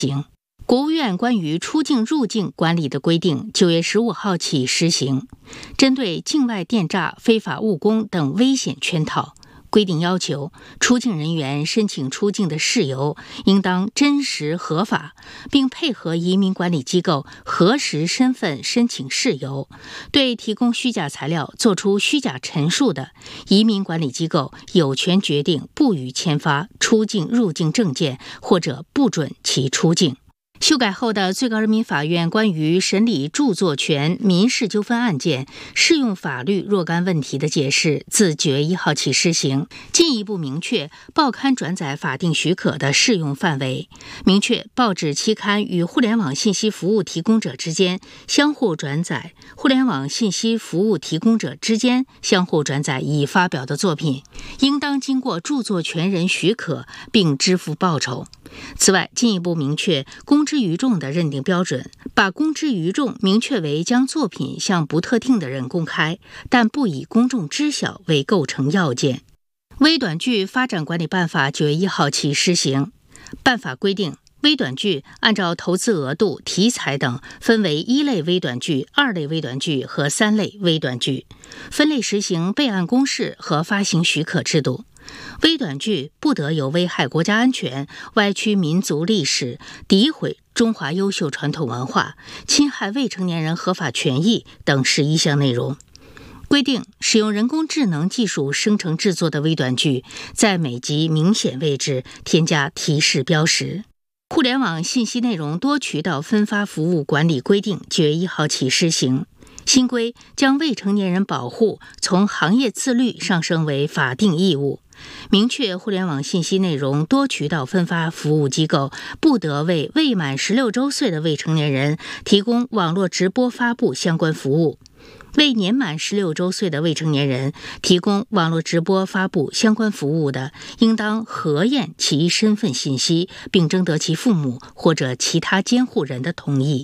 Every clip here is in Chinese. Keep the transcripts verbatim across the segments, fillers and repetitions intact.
国务院关于出境入境管理的规定九月十五号起施行，针对境外电诈、非法务工等危险圈套，规定要求出境人员申请出境的事由应当真实合法，并配合移民管理机构核实身份申请事由。对提供虚假材料作出虚假陈述的，移民管理机构有权决定不予签发出境入境证件，或者不准其出境。修改后的最高人民法院关于审理著作权民事纠纷案件适用法律若干问题的解释自九月一号起施行，进一步明确报刊转载法定许可的适用范围，明确报纸期刊与互联网信息服务提供者之间相互转载，互联网信息服务提供者之间相互转载已发表的作品，应当经过著作权人许可并支付报酬。此外，进一步明确公之于众的认定标准，把公之于众明确为将作品向不特定的人公开，但不以公众知晓为构成要件。微短剧发展管理办法九月一号起施行。办法规定，微短剧按照投资额度、题材等分为一类微短剧、二类微短剧和三类微短剧，分类实行备案公示和发行许可制度。微短剧不得有危害国家安全、歪曲民族历史、诋毁中华优秀传统文化、侵害未成年人合法权益等十一项内容。规定，使用人工智能技术生成制作的微短剧，在每集明显位置添加提示标识。互联网信息内容多渠道分发服务管理规定九月一号起施行。新规将未成年人保护从行业自律上升为法定义务，明确互联网信息内容多渠道分发服务机构不得为未满十六周岁的未成年人提供网络直播发布相关服务。为年满十六周岁的未成年人提供网络直播发布相关服务的，应当核验其身份信息，并征得其父母或者其他监护人的同意。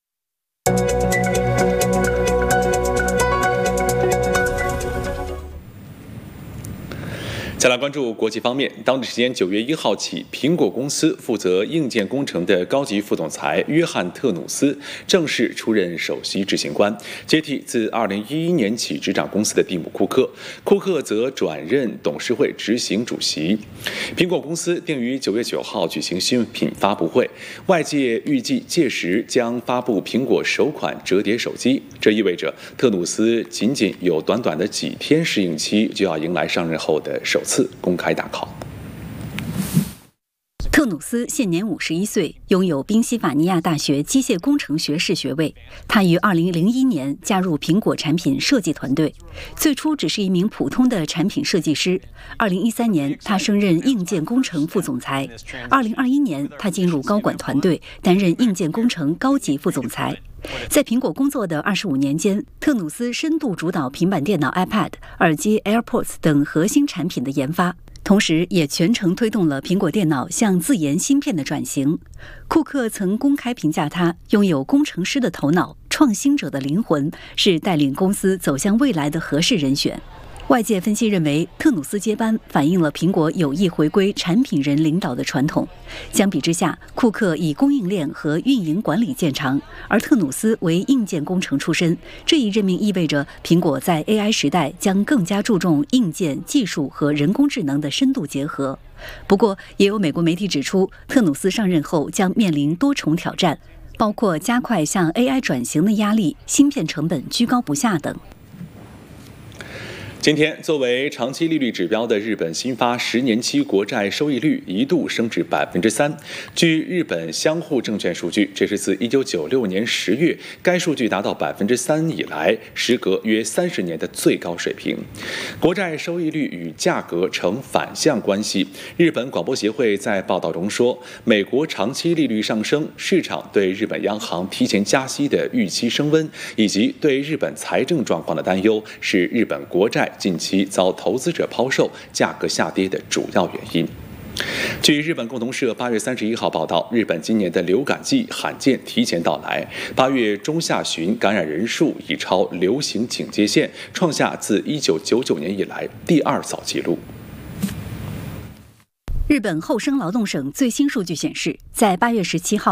再来关注国际方面，当地时间九月一号起，苹果公司负责硬件工程的高级副总裁约翰·特努斯正式出任首席执行官，接替自二零一一年起执掌公司的蒂姆·库克。库克则转任董事会执行主席。苹果公司定于九月九号举行新品发布会，外界预计届时将发布苹果首款折叠手机。这意味着特努斯仅仅有短短的几天适应期，就要迎来上任后的首次公开大考。 特努斯现年五十一岁，拥有宾夕法尼亚大学机械工程学士学位。他于二零零一年加入苹果产品设计团队，最初只是一名普通的产品设计师。二零一三年，他升任硬件工程副总裁。二零二一年，他进入高管团队，担任硬件工程高级副总裁。在苹果工作的二十五年间，特努斯深度主导平板电脑 iPad、耳机 AirPods 等核心产品的研发，同时也全程推动了苹果电脑向自研芯片的转型。库克曾公开评价他拥有工程师的头脑、创新者的灵魂，是带领公司走向未来的合适人选。外界分析认为，特努斯接班反映了苹果有意回归产品人领导的传统。相比之下，库克以供应链和运营管理见长，而特努斯为硬件工程出身。这一任命意味着苹果在 A I 时代将更加注重硬件技术和人工智能的深度结合。不过，也有美国媒体指出，特努斯上任后将面临多重挑战，包括加快向 A I 转型的压力、芯片成本居高不下等。 今天，作为长期利率指标的日本新发十年期国债收益率一度升至百分之三。据日本相互证券数据，这是自一九九六年十月该数据达到百分之三以来，时隔约三十年的最高水平。国债收益率与价格呈反向关系。日本广播协会在报道中说，美国长期利率上升，市场对日本央行提前加息的预期升温，以及对日本财政状况的担忧，是日本国债近期遭投资者抛售、价格下跌的主要原因。据日本共同社八月三十一号报道，日本今年的流感季罕见提前到来，八月中下旬感染人数已超流行警戒线，创下自一九九九年以来第二早纪录。 日本厚生劳动省最新数据显示，在八月十七号